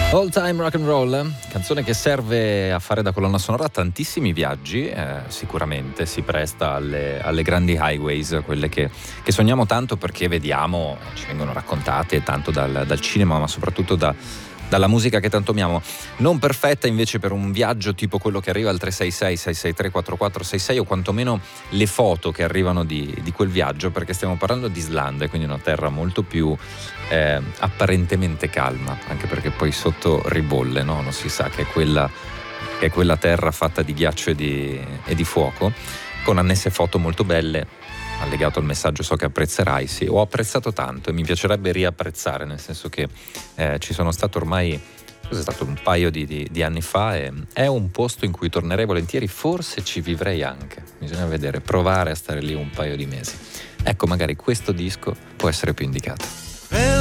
All Time Rock and Roll, canzone che serve a fare da colonna sonora a tantissimi viaggi, sicuramente si presta alle grandi highways, quelle che sogniamo tanto perché vediamo, ci vengono raccontate tanto dal cinema, ma soprattutto dalla musica che tanto amiamo. Non perfetta invece per un viaggio tipo quello che arriva al 366-663-4466, o quantomeno le foto che arrivano di quel viaggio, perché stiamo parlando di Islanda, quindi una terra molto più apparentemente calma, anche perché poi sotto ribolle, no? Non si sa che è quella terra fatta di ghiaccio e di fuoco, con annesse foto molto belle. Allegato al messaggio so che apprezzerai, sì, ho apprezzato tanto e mi piacerebbe riapprezzare, nel senso che ci sono stato ormai, cos'è stato, un paio di anni fa, e è un posto in cui tornerei volentieri, forse ci vivrei anche, bisogna vedere, provare a stare lì un paio di mesi. Ecco, magari questo disco può essere più indicato.